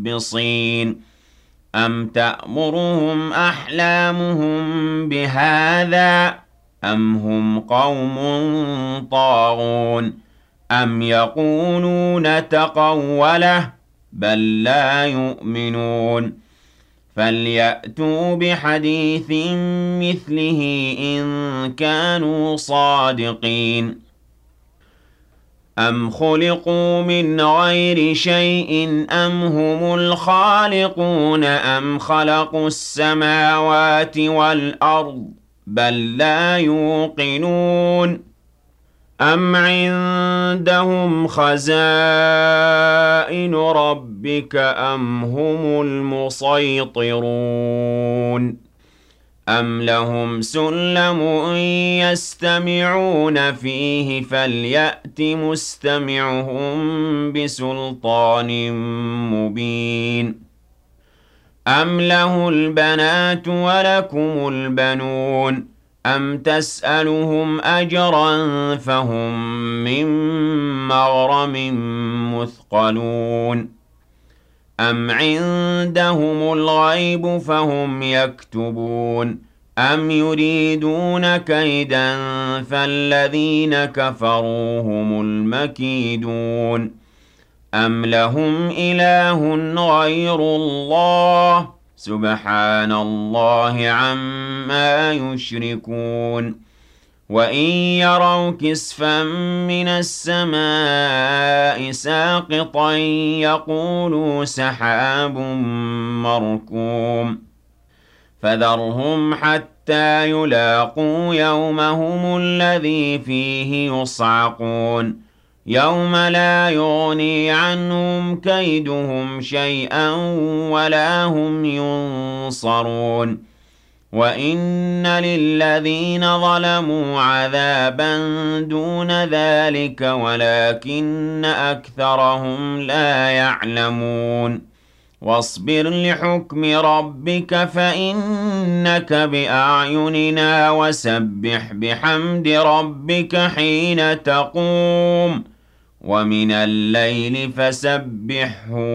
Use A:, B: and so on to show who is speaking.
A: مُخْبِصِينَ أَمْ تَأْمُرُهُمْ أَحْلَامُهُم بِهَٰذَا أَمْ هُمْ قَوْمٌ طَاغُونَ أَمْ يَقُولُونَ تَقَوَّلَهُ بَل لَّا يُؤْمِنُونَ فَلْيَأْتُوا بِحَدِيثٍ مِّثْلِهِ إِن كَانُوا صَادِقِينَ أَمْ خُلِقُوا مِنْ غَيْرِ شَيْءٍ أَمْ هُمُ الْخَالِقُونَ أَمْ خَلَقُوا السَّمَاوَاتِ وَالْأَرْضَ بَل لَّا يُوقِنُونَ أَمْ عِندَهُمْ خَزَائِنُ رَبِّكَ أَمْ هُمُ الْمُصَيْطِرُونَ أَمْ لَهُمْ سُلَّمٌ يَسْتَمِعُونَ فِيهِ فَلْيَأْتِ مُسْتَمِعُهُم بِسُلْطَانٍ مُّبِينٍ أَمْ لَهُ الْبَنَاتُ وَلَكُمُ الْبَنُونَ أَمْ تَسْأَلُهُمْ أَجْرًا فَهُم مِّن مَّغْرَمٍ مُّثْقَلُونَ أَمْ عِندَهُمُ الْغَيْبُ فَهُمْ يَكْتُبُونَ أَمْ يُرِيدُونَ كَيْدًا فَالَّذِينَ كَفَرُوا هُمُ الْمَكِيدُونَ أَمْ لَهُمْ إِلَٰهٌ غَيْرُ اللَّهِ سُبْحَانَ اللَّهِ عَمَّا يُشْرِكُونَ وَإِن يَرَوْا كِسْفًا مِّنَ السَّمَاءِ سَاقِطًا يَقُولُوا سَحَابٌ مَّرْكُومٌ فَذَرْهُمْ حَتَّىٰ يُلَاقُوا يَوْمَهُمُ الَّذِي فِيهِ يُصْعَقُونَ يَوْمَ لَا يُغْنِي عَنْهُمْ كَيْدُهُمْ شَيْئًا وَلَا هُمْ يُنصَرُونَ وَإِنَّ لِلَّذِينَ ظَلَمُوا عَذَابًا دُونَ ذَٰلِكَ وَلَٰكِنَّ أَكْثَرَهُمْ لَا يَعْلَمُونَ وَاصْبِرْ لِحُكْمِ رَبِّكَ فَإِنَّكَ بِأَعْيُنِنَا وَسَبِّحْ بِحَمْدِ رَبِّكَ حِينَ تَقُومُ وَمِنَ اللَّيْلِ فَسَبِّحْهُ